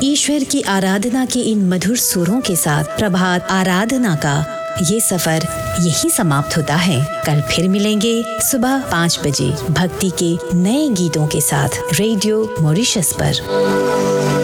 ईश्वर की आराधना के इन मधुर सुरों के साथ प्रभात आराधना का ये सफर यहीं समाप्त होता है। कल फिर मिलेंगे सुबह 5 बजे भक्ति के नए गीतों के साथ रेडियो मॉरिशस पर।